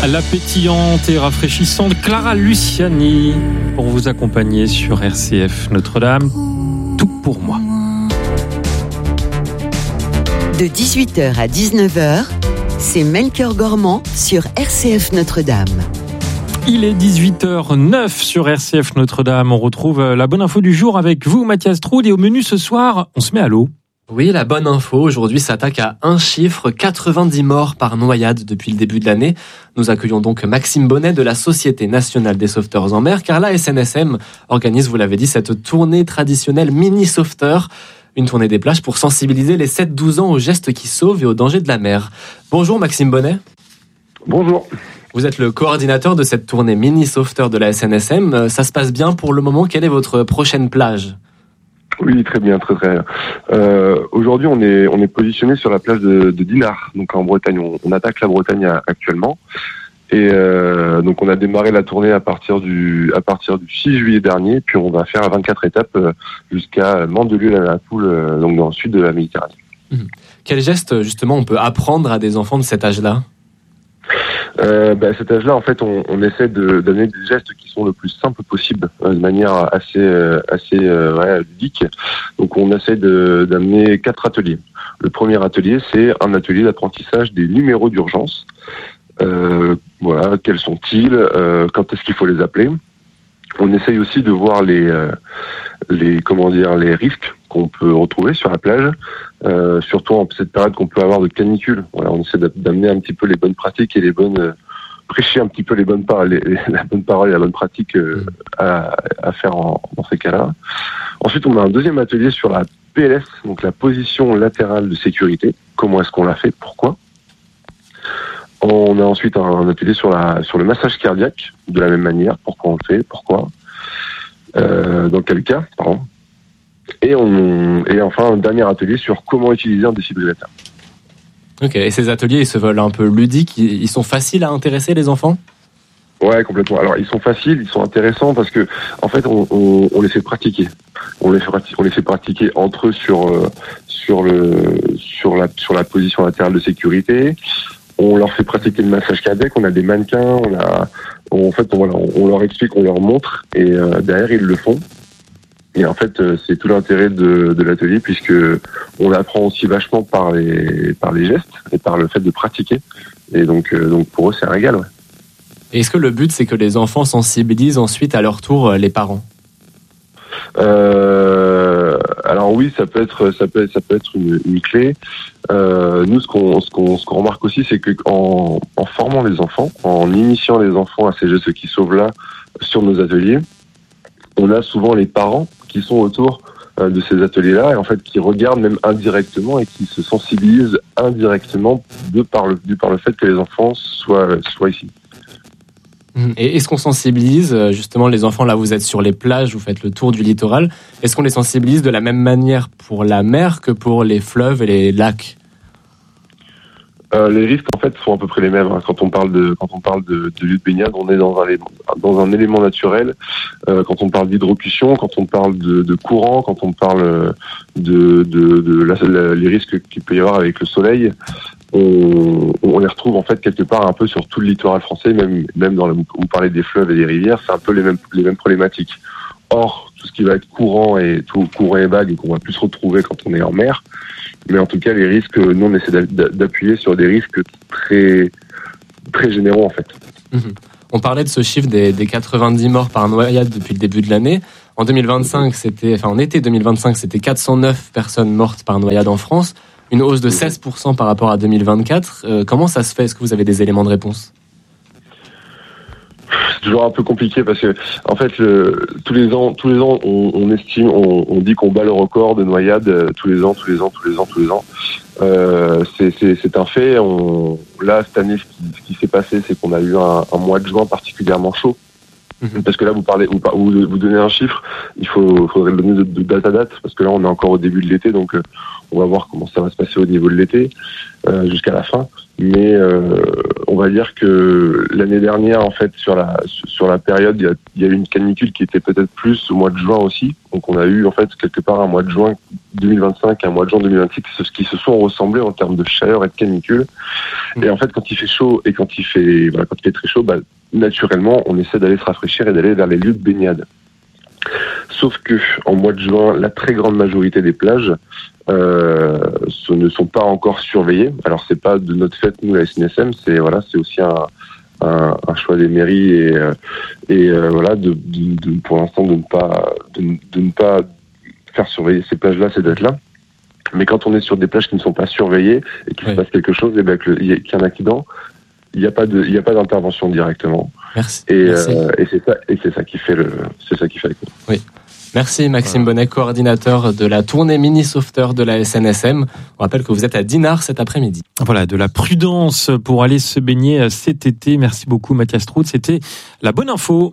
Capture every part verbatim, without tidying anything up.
La pétillante et rafraîchissante Clara Luciani pour vous accompagner sur R C F Notre-Dame. Tout pour moi. De dix-huit heures à dix-neuf heures, c'est Melchior Gormand sur R C F Notre-Dame. Il est dix-huit heures neuf sur R C F Notre-Dame. On retrouve la bonne info du jour avec vous, Mathias Troude. Et au menu ce soir, on se met à l'eau. Oui, la bonne info aujourd'hui s'attaque à un chiffre, quatre-vingt-dix morts par noyade depuis le début de l'année. Nous accueillons donc Maxime Bonnet de la Société nationale des sauveteurs en mer, car la S N S M organise, vous l'avez dit, cette tournée traditionnelle mini-sauveteur, une tournée des plages pour sensibiliser les sept douze ans aux gestes qui sauvent et aux dangers de la mer. Bonjour Maxime Bonnet. Bonjour. Vous êtes le coordinateur de cette tournée mini-sauveteur de la S N S M. Ça se passe bien pour le moment. Quelle est votre prochaine plage ? Oui, très bien, très très. Euh, aujourd'hui, on est on est positionné sur la plage de, de Dinard, donc en Bretagne. On, on attaque la Bretagne actuellement, et euh, donc on a démarré la tournée à partir du à partir du six juillet dernier, puis on va faire vingt-quatre étapes jusqu'à Mandelieu-la-Poule, donc dans le sud de la Méditerranée. Mmh. Quel geste justement on peut apprendre à des enfants de cet âge-là ? Euh, bah, à cet âge-là, en fait, on, on essaie de donner des gestes qui sont le plus simples possible, euh, de manière assez, euh, assez euh, ouais, ludique. Donc, on essaie de, d'amener quatre ateliers. Le premier atelier, c'est un atelier d'apprentissage des numéros d'urgence. Euh, voilà, quels sont-ils euh, Quand est-ce qu'il faut les appeler ? On essaye aussi de voir les, euh, les, comment dire, les risques qu'on peut retrouver sur la plage, euh, surtout en cette période qu'on peut avoir de canicule. Voilà, on essaie d'amener un petit peu les bonnes pratiques et les bonnes, euh, prêcher un petit peu les bonnes paroles, les, les, la bonne parole et la bonne pratique euh, à, à faire en, dans ces cas-là. Ensuite, on a un deuxième atelier sur la P L S, donc la position latérale de sécurité. Comment est-ce qu'on l'a fait ? Pourquoi ? On a ensuite un atelier sur la sur le massage cardiaque, de la même manière. Pourquoi on le fait ? Pourquoi ? euh, Dans quel cas ? Pardon. Et, on, et enfin, un dernier atelier sur comment utiliser un défibrillateur. Ok, et ces ateliers, ils se veulent un peu ludiques, ils sont faciles à intéresser les enfants ? Ouais, complètement. Alors, ils sont faciles, ils sont intéressants parce que, en fait, on, on, on les fait pratiquer. On les fait pratiquer, on les fait pratiquer entre eux sur euh, sur le sur la sur la position latérale de sécurité. On leur fait pratiquer le massage cardiaque. On a des mannequins. On a, on, en fait, on, voilà, on, on leur explique, on leur montre, et euh, derrière ils le font. Et en fait, euh, c'est tout l'intérêt de, de l'atelier, puisque on apprend aussi vachement par les par les gestes et par le fait de pratiquer. Et donc, euh, donc pour eux, c'est un régal. Ouais. Et est-ce que le but, c'est que les enfants sensibilisent ensuite à leur tour les parents ? Euh, alors oui, ça peut être, ça peut, ça peut être une, une clé. Euh, nous, ce qu'on, ce qu'on, ce qu'on remarque aussi, c'est que en, en formant les enfants, en initiant les enfants à ces gestes qui sauvent là sur nos ateliers, on a souvent les parents qui sont autour euh, de ces ateliers-là et en fait qui regardent même indirectement et qui se sensibilisent indirectement de par le, de par le fait que les enfants soient, soient ici. Et est-ce qu'on sensibilise, justement, les enfants, là vous êtes sur les plages, vous faites le tour du littoral, est-ce qu'on les sensibilise de la même manière pour la mer que pour les fleuves et les lacs ? Euh, les risques en fait sont à peu près les mêmes. Hein. Quand on parle de quand on parle de, de lieu de baignade, on est dans un dans un élément naturel. Euh, quand on parle d'hydrocution, quand on parle de, de courant, quand on parle de de, de la, la, les risques qu'il peut y avoir avec le soleil, on, on les retrouve en fait quelque part un peu sur tout le littoral français, même même dans le, vous parlez des fleuves et des rivières, c'est un peu les mêmes les mêmes problématiques. Or, tout ce qui va être courant et tout courant et vague, qu'on va plus retrouver quand on est en mer. Mais en tout cas, les risques, nous, on essaie d'appuyer sur des risques très, très généraux, en fait. Mmh. On parlait de ce chiffre des, des quatre-vingt-dix morts par noyade depuis le début de l'année. En deux mille vingt-cinq, c'était, enfin, en été deux mille vingt-cinq, c'était quatre cent neuf personnes mortes par noyade en France. Une hausse de seize pour cent par rapport à deux mille vingt-quatre. Euh, comment ça se fait ? Est-ce que vous avez des éléments de réponse ? C'est toujours un peu compliqué parce que, en fait, le, tous les ans, tous les ans, on, on estime, on, on dit qu'on bat le record de noyades euh, tous les ans, tous les ans, tous les ans, tous les ans. Euh, c'est, c'est, c'est un fait. On, là, cette année, ce qui, ce qui s'est passé, c'est qu'on a eu un, un mois de juin particulièrement chaud. Mmh. Parce que là, vous parlez, vous, vous, vous donnez un chiffre, il faut, faudrait le donner de, de date à date, parce que là, on est encore au début de l'été, donc euh, on va voir comment ça va se passer au niveau de l'été euh, jusqu'à la fin. Mais euh, on va dire que l'année dernière, en fait, sur la sur la période, il y a, il y a eu une canicule qui était peut-être plus au mois de juin aussi. Donc on a eu en fait quelque part un mois de juin deux mille vingt-cinq, un mois de juin deux mille vingt-six, qui se sont ressemblés en termes de chaleur et de canicule. Et en fait, quand il fait chaud et quand il fait voilà, quand il fait très chaud, bah, naturellement, on essaie d'aller se rafraîchir et d'aller vers les lieux de baignade. Sauf que en mois de juin, la très grande majorité des plages euh, ce ne sont pas encore surveillées. Alors c'est pas de notre fait nous la S N S M, c'est voilà, c'est aussi un, un, un choix des mairies et et euh, voilà de, de, de pour l'instant de ne pas de, de ne pas faire surveiller ces plages-là, ces dates-là. Mais quand on est sur des plages qui ne sont pas surveillées et qu'il oui. se passe quelque chose, et ben qu'il y a, qu'il y a un accident, il n'y a pas de il y a pas d'intervention directement. Merci. Et, Merci. Euh, et c'est ça et c'est ça qui fait le c'est ça qui fait le coup. Oui. Merci Maxime voilà. Bonnet, coordinateur de la tournée mini sauveteur de la S N S M. On rappelle que vous êtes à Dinard cet après-midi. Voilà, de la prudence pour aller se baigner cet été. Merci beaucoup Mathias Trout, c'était la bonne info.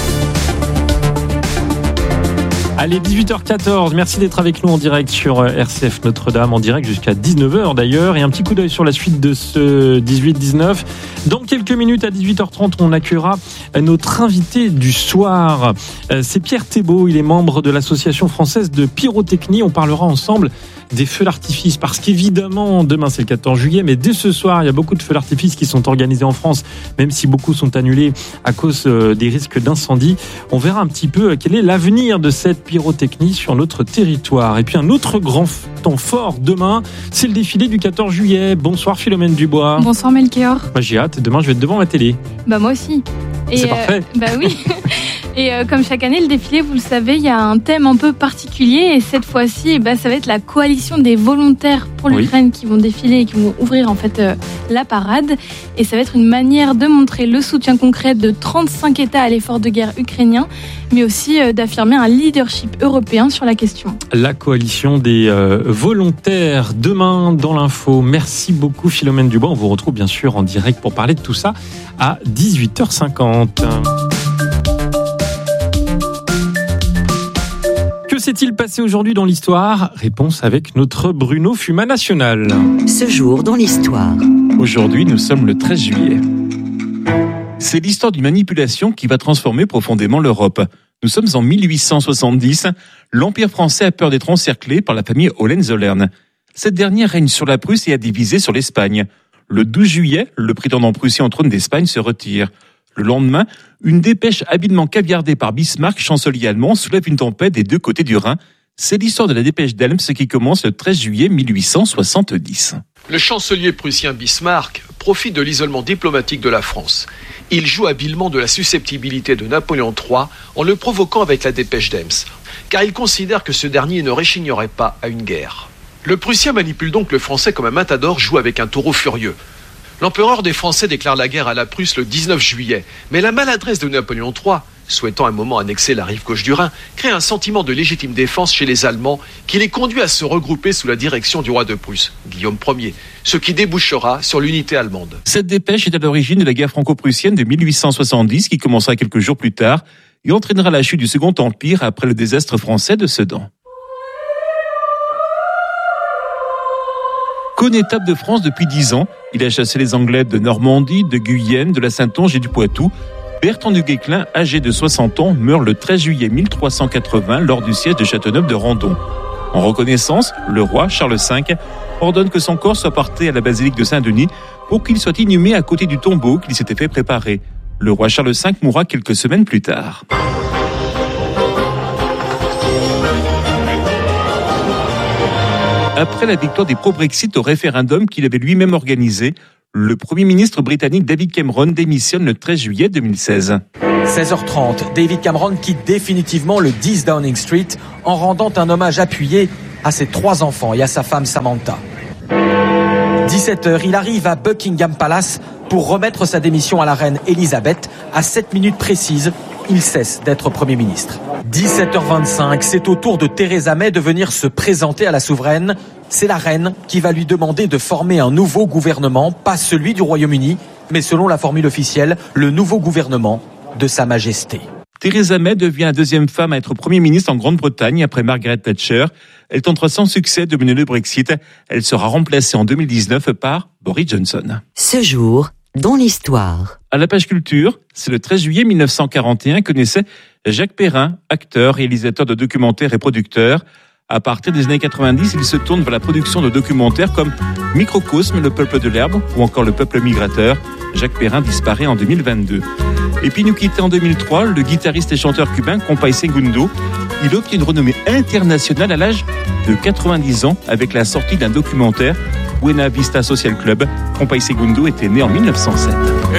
Allez, dix-huit heures quatorze, merci d'être avec nous en direct sur R C F Notre-Dame, en direct jusqu'à dix-neuf heures d'ailleurs. Et un petit coup d'œil sur la suite de ce dix-huit dix-neuf. Dans quelques minutes, à dix-huit heures trente, on accueillera notre invité du soir. C'est Pierre Thébault, il est membre de l'Association française de pyrotechnie. On parlera ensemble des feux d'artifice, parce qu'évidemment, demain c'est le quatorze juillet, mais dès ce soir, il y a beaucoup de feux d'artifice qui sont organisés en France, même si beaucoup sont annulés à cause des risques d'incendie. On verra un petit peu quel est l'avenir de cette pyrotechnie sur notre territoire. Et puis un autre grand temps fort demain, c'est le défilé du quatorze juillet. Bonsoir Philomène Dubois. Bonsoir Melchior. Moi j'ai hâte, demain je vais être devant ma télé. Bah moi aussi. Et c'est euh, parfait. Bah oui. Et euh, comme chaque année, le défilé, vous le savez, il y a un thème un peu particulier. Et cette fois-ci, eh ben, ça va être la coalition des volontaires pour l'Ukraine oui. qui vont défiler et qui vont ouvrir en fait euh, la parade. Et ça va être une manière de montrer le soutien concret de trente-cinq États à l'effort de guerre ukrainien, mais aussi euh, d'affirmer un leadership européen sur la question. La coalition des euh, volontaires, demain dans l'info. Merci beaucoup Philomène Dubois. On vous retrouve bien sûr en direct pour parler de tout ça à dix-huit heures cinquante. Que s'est-il passé aujourd'hui dans l'histoire ? Réponse avec notre Bruno Fuma National. Ce jour dans l'histoire. Aujourd'hui, nous sommes le treize juillet. C'est l'histoire d'une manipulation qui va transformer profondément l'Europe. Nous sommes en mille huit cent soixante-dix. L'Empire français a peur d'être encerclé par la famille Hohenzollern. Cette dernière règne sur la Prusse et a divisé sur l'Espagne. Le douze juillet, le prétendant prussien au trône d'Espagne se retire. Le lendemain, une dépêche habilement caviardée par Bismarck, chancelier allemand, soulève une tempête des deux côtés du Rhin. C'est l'histoire de la dépêche d'Elms qui commence le treize juillet mille huit cent soixante-dix. Le chancelier prussien Bismarck profite de l'isolement diplomatique de la France. Il joue habilement de la susceptibilité de Napoléon trois en le provoquant avec la dépêche d'Elms, car il considère que ce dernier ne réchignerait pas à une guerre. Le Prussien manipule donc le Français comme un matador joue avec un taureau furieux. L'empereur des Français déclare la guerre à la Prusse le dix-neuf juillet, mais la maladresse de Napoléon trois, souhaitant un moment annexer la rive gauche du Rhin, crée un sentiment de légitime défense chez les Allemands qui les conduit à se regrouper sous la direction du roi de Prusse, Guillaume Ier, ce qui débouchera sur l'unité allemande. Cette dépêche est à l'origine de la guerre franco-prussienne de mille huit cent soixante-dix qui commencera quelques jours plus tard et entraînera la chute du Second Empire après le désastre français de Sedan. Connétable de France depuis dix ans, il a chassé les Anglais de Normandie, de Guyenne, de la Saintonge et du Poitou. Bertrand du Guesclin, âgé de soixante ans, meurt le treize juillet mille trois cent quatre-vingts lors du siège de Châteauneuf de Randon. En reconnaissance, le roi Charles cinq ordonne que son corps soit porté à la basilique de Saint-Denis pour qu'il soit inhumé à côté du tombeau qu'il s'était fait préparer. Le roi Charles cinq mourra quelques semaines plus tard. Après la victoire des pro-Brexit au référendum qu'il avait lui-même organisé, le Premier ministre britannique David Cameron démissionne le treize juillet deux mille seize. seize heures trente, David Cameron quitte définitivement le dix Downing Street en rendant un hommage appuyé à ses trois enfants et à sa femme Samantha. dix-sept heures, il arrive à Buckingham Palace pour remettre sa démission à la reine Elisabeth. À sept minutes précises, il cesse d'être Premier ministre. dix-sept heures vingt-cinq, c'est au tour de Theresa May de venir se présenter à la souveraine. C'est la reine qui va lui demander de former un nouveau gouvernement, pas celui du Royaume-Uni, mais selon la formule officielle, le nouveau gouvernement de Sa Majesté. Theresa May devient la deuxième femme à être Premier ministre en Grande-Bretagne après Margaret Thatcher. Elle tentera sans succès de mener le Brexit. Elle sera remplacée en deux mille dix-neuf par Boris Johnson. Ce jour, dans l'histoire. À la page culture, c'est le treize juillet mille neuf cent quarante et un que naissait Jacques Perrin, acteur, réalisateur de documentaires et producteur. À partir des années quatre-vingt-dix, il se tourne vers la production de documentaires comme Microcosme, Le peuple de l'herbe ou encore Le peuple migrateur. Jacques Perrin disparaît en deux mille vingt-deux. Et puis nous quittait en deux mille trois le guitariste et chanteur cubain Compay Segundo. Il obtient une renommée internationale à l'âge de quatre-vingt-dix ans avec la sortie d'un documentaire Buena Vista Social Club. Compay Segundo était né en mille neuf cent sept.